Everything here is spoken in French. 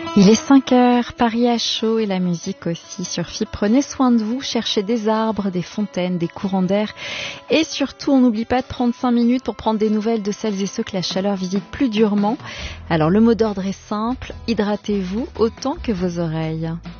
Il est 5 heures, Paris à chaud et la musique aussi sur FIP. Prenez soin de vous, cherchez des arbres, des fontaines, des courants d'air. Et surtout, on n'oublie pas de prendre 5 minutes pour prendre des nouvelles de celles et ceux que la chaleur visite plus durement. Alors le mot d'ordre est simple, hydratez-vous autant que vos oreilles.